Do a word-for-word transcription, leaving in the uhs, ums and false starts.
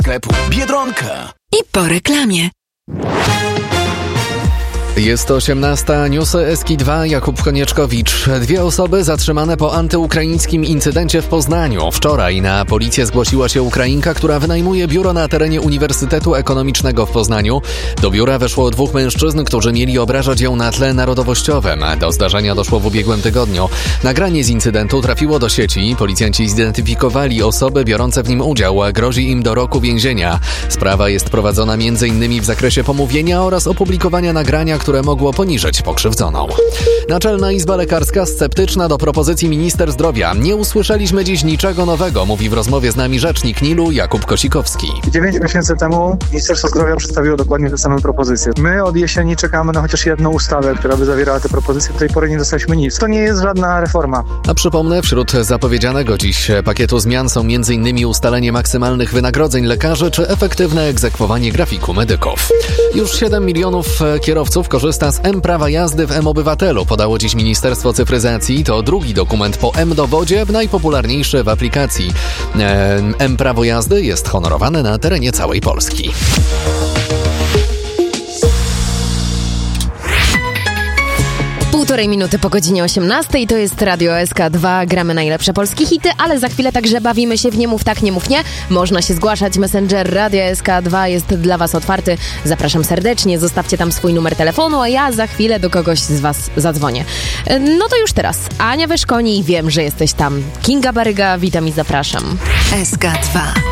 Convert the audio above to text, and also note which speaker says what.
Speaker 1: sklepu Biedronka.
Speaker 2: I po reklamie.
Speaker 3: Jest osiemnasta, newsy S K I dwa, Jakub Konieczkowicz. Dwie osoby zatrzymane po antyukraińskim incydencie w Poznaniu. Wczoraj na policję zgłosiła się Ukrainka, która wynajmuje biuro na terenie Uniwersytetu Ekonomicznego w Poznaniu. Do biura weszło dwóch mężczyzn, którzy mieli obrażać ją na tle narodowościowym. Do zdarzenia doszło w ubiegłym tygodniu. Nagranie z incydentu trafiło do sieci. Policjanci zidentyfikowali osoby biorące w nim udział. Grozi im do roku więzienia. Sprawa jest prowadzona między innymi w zakresie pomówienia oraz opublikowania nagrania, które mogło poniżyć pokrzywdzoną. Naczelna Izba Lekarska sceptyczna do propozycji minister zdrowia. Nie usłyszeliśmy dziś niczego nowego, mówi w rozmowie z nami rzecznik N I L-u Jakub Kosikowski.
Speaker 4: Dziewięć miesięcy temu Ministerstwo Zdrowia przedstawiło dokładnie te same propozycje. My od jesieni czekamy na chociaż jedną ustawę, która by zawierała te propozycje. Do tej pory nie dostaliśmy nic. To nie jest żadna reforma.
Speaker 3: A przypomnę, wśród zapowiedzianego dziś pakietu zmian są między innymi ustalenie maksymalnych wynagrodzeń lekarzy czy efektywne egzekwowanie grafiku medyków. Już siedem milionów kierowców korzysta z M-Prawa jazdy w M-Obywatelu, podało dziś Ministerstwo Cyfryzacji. To drugi dokument po M-Dowodzie, najpopularniejszy w aplikacji. M-Prawo jazdy jest honorowane na terenie całej Polski.
Speaker 5: Półtorej minuty po godzinie osiemnastej, to jest Radio S K dwa, gramy najlepsze polskie hity, ale za chwilę także bawimy się w Nie mów tak, nie mów nie. Można się zgłaszać, Messenger Radia S K dwa jest dla Was otwarty. Zapraszam serdecznie, zostawcie tam swój numer telefonu, a ja za chwilę do kogoś z Was zadzwonię. No to już teraz, Ania Weszkoni, wiem, że jesteś tam. Kinga Baryga, witam i zapraszam.
Speaker 2: S K dwa.